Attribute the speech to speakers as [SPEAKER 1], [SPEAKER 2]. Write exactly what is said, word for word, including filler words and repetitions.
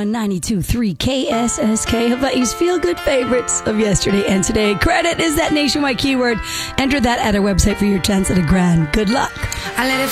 [SPEAKER 1] on ninety-two point three K S S K, Hawaii's feel-good favorites of yesterday and today. Credit is that nationwide keyword. Enter that at our website for your chance at a grand. Good luck.
[SPEAKER 2] I let it